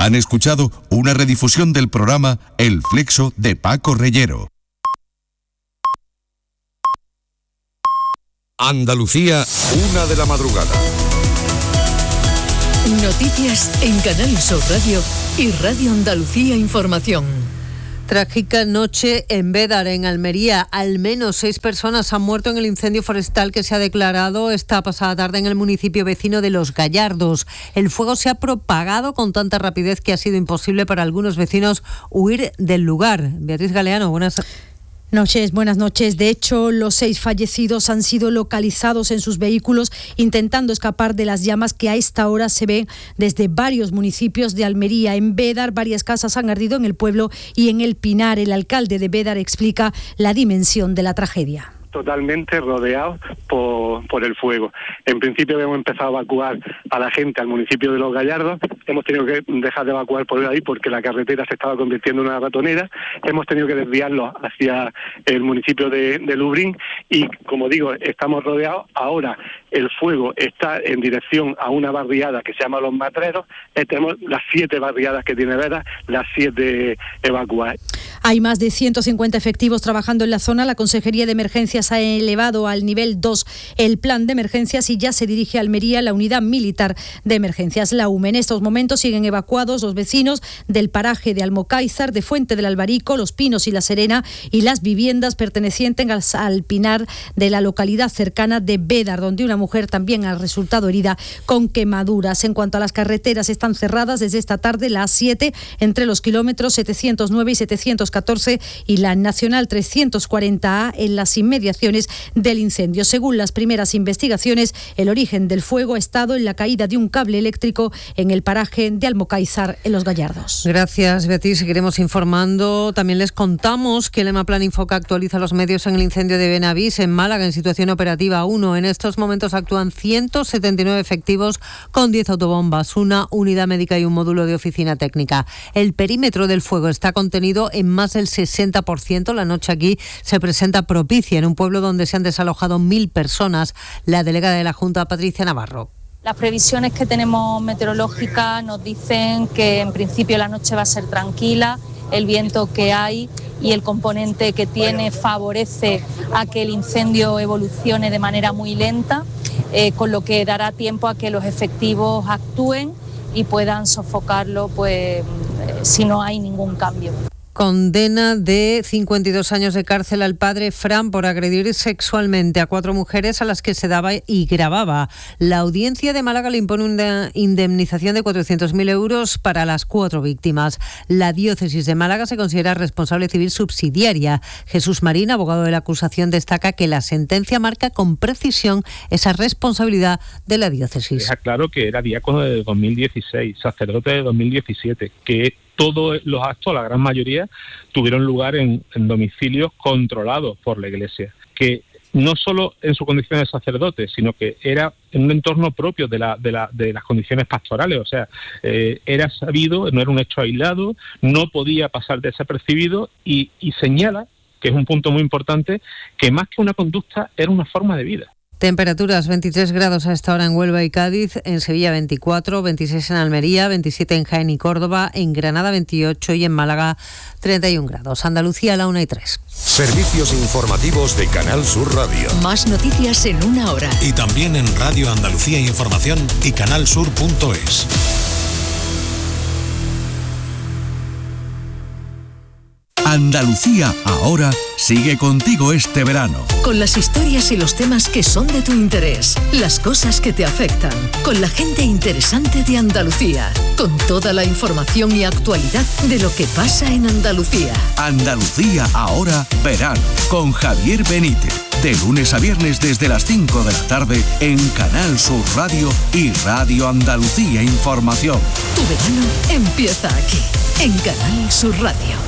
Han escuchado una redifusión del programa El Flexo de Paco Reyero. Andalucía, 1 de la madrugada. Noticias en Canal Sur Radio y Radio Andalucía Información. Trágica noche en Bédar, en Almería. Al menos 6 personas han muerto en el incendio forestal que se ha declarado esta pasada tarde en el municipio vecino de Los Gallardos. El fuego se ha propagado con tanta rapidez que ha sido imposible para algunos vecinos huir del lugar. Beatriz Galeano, buenas noches. De hecho, los 6 fallecidos han sido localizados en sus vehículos intentando escapar de las llamas que a esta hora se ven desde varios municipios de Almería. En Bédar, varias casas han ardido en el pueblo y en el Pinar. El alcalde de Bédar explica la dimensión de la tragedia. Totalmente rodeados por el fuego. En principio hemos empezado a evacuar a la gente al municipio de Los Gallardos. Hemos tenido que dejar de evacuar por ahí porque la carretera se estaba convirtiendo en una ratonera. Hemos tenido que desviarlos hacia el municipio de Lubrín y, como digo, estamos rodeados. Ahora el fuego está en dirección a una barriada que se llama Los Matreros. Tenemos las 7 barriadas que tiene Vera, las 7 evacuadas. Hay más de 150 efectivos trabajando en la zona. La Consejería de Emergencias ha elevado al nivel 2 el plan de emergencias y ya se dirige a Almería la unidad militar de emergencias, la UME. En estos momentos siguen evacuados los vecinos del paraje de Almocáizar, de Fuente del Albarico, Los Pinos y La Serena y las viviendas pertenecientes al Pinar de la localidad cercana de Bédar, donde una mujer también ha resultado herida con quemaduras. En cuanto a las carreteras, están cerradas desde esta tarde la A7 entre los kilómetros 709 y 714 y la Nacional 340A en las inmediaciones del incendio. Según las primeras investigaciones, el origen del fuego ha estado en la caída de un cable eléctrico en el paraje de Almocáizar, en Los Gallardos. Gracias, Beatriz. Seguiremos informando. También les contamos que el Emaplan Infoca actualiza los medios en el incendio de Benavís, en Málaga, en situación operativa 1. En estos momentos actúan 179 efectivos con 10 autobombas, una unidad médica y un módulo de oficina técnica. El perímetro del fuego está contenido en más del 60%. La noche aquí se presenta propicia en un pueblo donde se han desalojado 1.000 personas. La delegada de la Junta, Patricia Navarro. Las previsiones que tenemos meteorológicas nos dicen que en principio la noche va a ser tranquila, el viento que hay y el componente que tiene favorece a que el incendio evolucione de manera muy lenta, con lo que dará tiempo a que los efectivos actúen y puedan sofocarlo, si no hay ningún cambio. Condena de 52 años de cárcel al padre Fran por agredir sexualmente a 4 mujeres a las que se daba y grababa. La audiencia de Málaga le impone una indemnización de 400.000 euros para las 4 víctimas. La diócesis de Málaga se considera responsable civil subsidiaria. Jesús Marín, abogado de la acusación, destaca que la sentencia marca con precisión esa responsabilidad de la diócesis. Deja claro que era diácono de 2016, sacerdote de 2017, que todos los actos, la gran mayoría, tuvieron lugar en domicilios controlados por la Iglesia, que no solo en su condición de sacerdote, sino que era en un entorno propio de las condiciones pastorales, o sea, era sabido, no era un hecho aislado, no podía pasar desapercibido y señala, que es un punto muy importante, que más que una conducta era una forma de vida. Temperaturas 23 grados a esta hora en Huelva y Cádiz, en Sevilla 24, 26 en Almería, 27 en Jaén y Córdoba, en Granada 28 y en Málaga 31 grados. Andalucía a la 1:03. Servicios informativos de Canal Sur Radio. Más noticias en 1 hora. Y también en Radio Andalucía Información y canalsur.es. Andalucía ahora sigue contigo este verano. Con las historias y los temas que son de tu interés, las cosas que te afectan, con la gente interesante de Andalucía, con toda la información y actualidad de lo que pasa en Andalucía. Andalucía ahora verano, con Javier Benítez. De lunes a viernes desde las 5 de la tarde en Canal Sur Radio y Radio Andalucía Información. Tu verano empieza aquí, en Canal Sur Radio.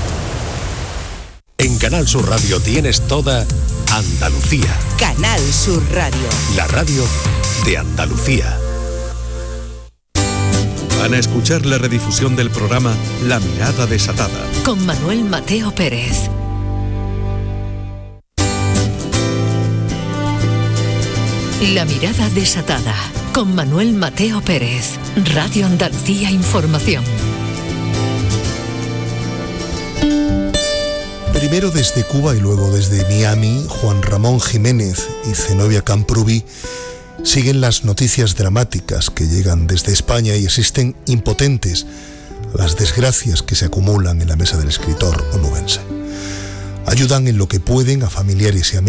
En Canal Sur Radio tienes toda Andalucía. Canal Sur Radio. La radio de Andalucía. Van a escuchar la redifusión del programa La Mirada Desatada. Con Manuel Mateo Pérez. La Mirada Desatada. Con Manuel Mateo Pérez. Radio Andalucía Información. Primero desde Cuba y luego desde Miami, Juan Ramón Jiménez y Zenobia Camprubí siguen las noticias dramáticas que llegan desde España y asisten impotentes a las desgracias que se acumulan en la mesa del escritor onubense. Ayudan en lo que pueden a familiares y amigos